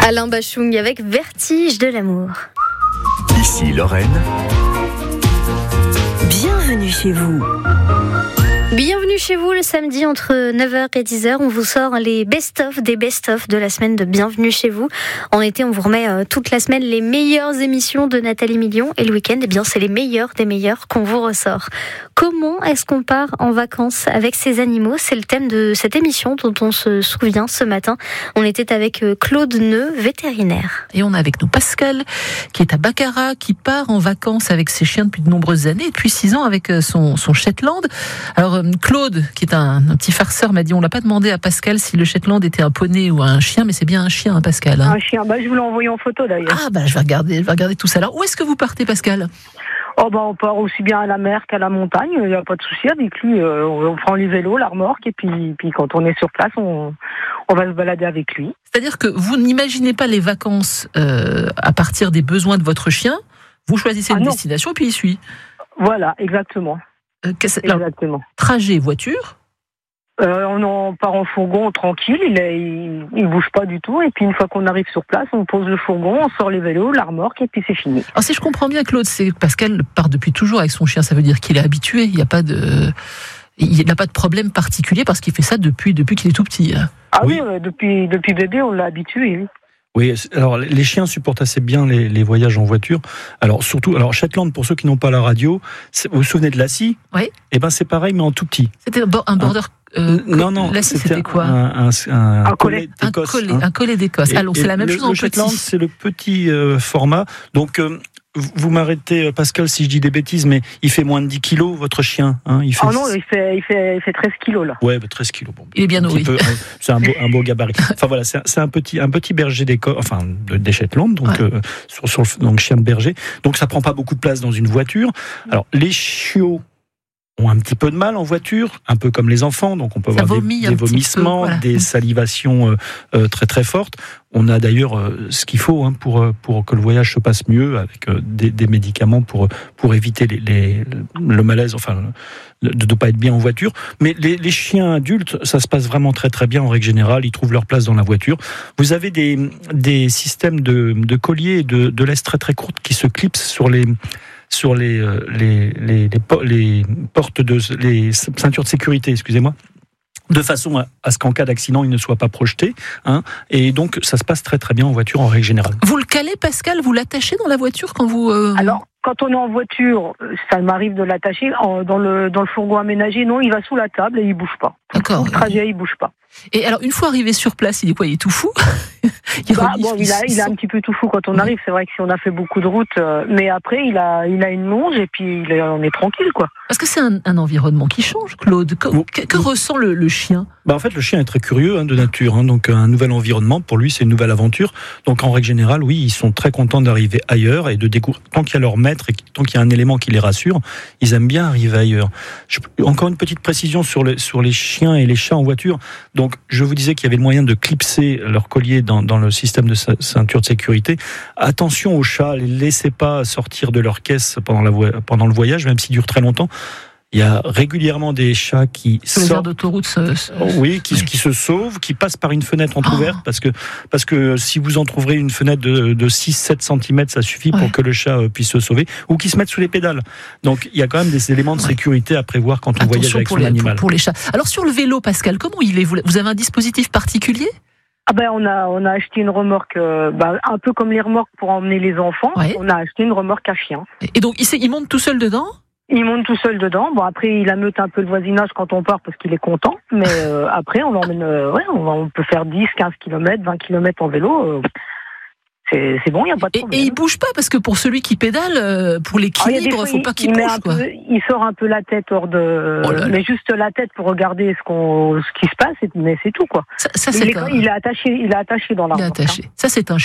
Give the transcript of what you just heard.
Alain Bachung avec Vertige de l'amour. Ici Lorraine. Bienvenue chez vous. Bienvenue chez vous le samedi entre 9h et 10h. On vous sort les best-of des best-of de la semaine de Bienvenue chez vous. En été, on vous remet toute la semaine les meilleures émissions de Nathalie Million. Et le week-end, eh bien, c'est les meilleurs des meilleurs qu'on vous ressort. Comment est-ce qu'on part en vacances avec ses animaux ? C'est le thème de cette émission dont on se souvient ce matin. On était avec Claude Neu, vétérinaire. Et on a avec nous Pascal, qui est à Baccarat, qui part en vacances avec ses chiens depuis de nombreuses années, depuis 6 ans avec son Shetland. Alors, Claude, qui est un petit farceur, m'a dit, on l'a pas demandé à Pascal si le Shetland était un poney ou un chien, mais c'est bien un chien, hein, Pascal. Hein. Un chien, je vous l'ai envoyé en photo d'ailleurs. Ah, je vais regarder tout ça. Alors, où est-ce que vous partez, Pascal ? On part aussi bien à la mer qu'à la montagne, il n'y a pas de souci avec lui. On prend les vélos, la remorque, et puis quand on est sur place, on va se balader avec lui. C'est-à-dire que vous n'imaginez pas les vacances à partir des besoins de votre chien, vous choisissez une destination et puis il suit. Voilà, exactement. Exactement. Trajet, voiture ? On part en fourgon tranquille, il bouge pas du tout, et puis une fois qu'on arrive sur place, on pose le fourgon, on sort les vélos, la remorque, et puis c'est fini. Alors si je comprends bien, Claude, c'est Pascal part depuis toujours avec son chien, ça veut dire qu'il est habitué, il n'a pas de problème particulier parce qu'il fait ça depuis qu'il est tout petit. Ah oui, depuis bébé, on l'a habitué, oui. Oui, alors les chiens supportent assez bien les voyages en voiture. Alors Shetland, pour ceux qui n'ont pas la radio, vous vous souvenez de Lassie ? Oui. Eh ben c'est pareil, mais en tout petit. C'était un border. Non. Lassie, c'était quoi ? Un collet d'Écosse. Un collet d'Écosse. Alors c'est la même chose en petit. Le Shetland, c'est le petit format. Donc vous m'arrêtez, Pascal, si je dis des bêtises, mais il fait moins de 10 kilos, votre chien, hein, il fait... non, il fait 13 kilos, là. Ouais, 13 kilos. Bon, il est bien nourri. C'est un beau gabarit. Enfin, voilà, c'est un petit berger d'Écosse, des Shetland, donc, donc chien de berger. Donc, ça prend pas beaucoup de place dans une voiture. Alors, les chiots ont un petit peu de mal en voiture, un peu comme les enfants, donc on peut avoir des vomissements, voilà. Des salivations très très fortes. On a d'ailleurs ce qu'il faut pour que le voyage se passe mieux, avec des médicaments pour éviter le malaise, de ne pas être bien en voiture. Mais les chiens adultes, ça se passe vraiment très très bien en règle générale, ils trouvent leur place dans la voiture. Vous avez des systèmes de colliers et de laisse très très courtes qui se clipsent sur les portes les ceintures de sécurité, excusez-moi, de façon à ce qu'en cas d'accident, il ne soit pas projeté. Et donc, ça se passe très très bien en voiture en règle générale. Vous le calez, Pascal ? Vous l'attachez dans la voiture quand vous... Alors, quand on est en voiture, ça m'arrive de l'attacher. Dans le fourgon aménagé, non, il va sous la table et il bouge pas. D'accord. Le trajet, il bouge pas. Et alors, une fois arrivé sur place, il est quoi ? Il est tout fou ? Il est un petit peu tout fou quand on arrive. C'est vrai que si on a fait beaucoup de routes, mais après, il a une longe et puis on est tranquille, quoi. Parce que c'est un environnement qui change, Claude. Que ressent le chien ? En fait, le chien est très curieux de nature. Donc, un nouvel environnement, pour lui, c'est une nouvelle aventure. Donc, en règle générale, oui, ils sont très contents d'arriver ailleurs et de découvrir. Tant qu'il y a leur maître et tant qu'il y a un élément qui les rassure, ils aiment bien arriver ailleurs. Encore une petite précision sur les chiens et les chats en voiture. Donc, je vous disais qu'il y avait le moyen de clipser leur collier dans le système de ceinture de sécurité. Attention aux chats, les laissez pas sortir de leur caisse pendant le voyage, même s'il dure très longtemps. Il y a régulièrement des chats qui sortent d'autoroute, qui se sauvent, qui passent par une fenêtre entrouverte, parce que si vous entrouvrez une fenêtre de 6-7 cm, ça suffit pour que le chat puisse se sauver, ou qui se mettent sous les pédales. Donc il y a quand même des éléments de sécurité à prévoir quand on voyage avec son animal. Pour les chats. Alors sur le vélo, Pascal, comment il est ? Vous avez un dispositif particulier ? On a acheté une remorque, un peu comme les remorques pour emmener les enfants. Ouais. On a acheté une remorque à chien. Et donc il monte tout seul dedans ? Il monte tout seul dedans. Bon, après, il ameute un peu le voisinage quand on part parce qu'il est content. Mais après, on l'emmène, on peut faire 10, 15 km, 20 km en vélo. C'est bon, il n'y a pas de problème. Et il bouge pas parce que pour celui qui pédale, pour l'équilibre, il ne faut pas qu'il bouge. Il sort un peu la tête hors de... mais juste la tête pour regarder ce qui se passe, mais c'est tout, quoi. Il est attaché dans la remorque. Ça, c'est un